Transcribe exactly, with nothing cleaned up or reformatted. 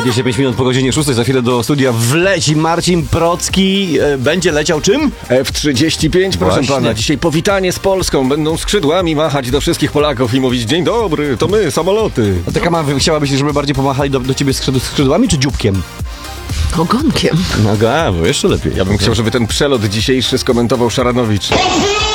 dwadzieścia pięć minut po godzinie szóstej, za chwilę do studia wleci Marcin Procki. E, będzie leciał czym? F trzydzieści pięć, proszę Właśnie. pana. Dzisiaj powitanie z Polską. Będą skrzydłami machać do wszystkich Polaków i mówić: dzień dobry, to my, samoloty. A taka ma, chciałabyś, żeby bardziej pomachali do, do ciebie skrzyd- skrzydłami czy dzióbkiem? Ogonkiem. No ga, bo jeszcze lepiej. Ja bym chciał, żeby ten przelot dzisiejszy skomentował Szaranowicz.